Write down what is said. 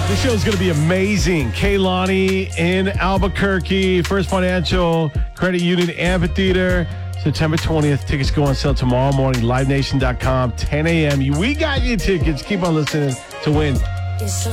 This show is going to be amazing. Kaylani in Albuquerque, First Financial Credit Union Amphitheater, September 20th. Tickets go on sale tomorrow morning. LiveNation.com, 10 a.m. We got you tickets. Keep on listening to win. It's so